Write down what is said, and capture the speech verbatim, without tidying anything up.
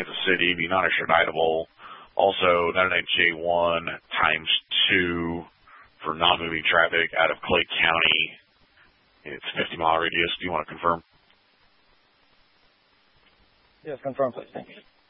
Kansas City, be non-extraditable. Also, ninety-nine J one times two for non-moving traffic out of Clay County. It's fifty mile radius. Do you want to confirm? Yes, confirm, please. Thank you.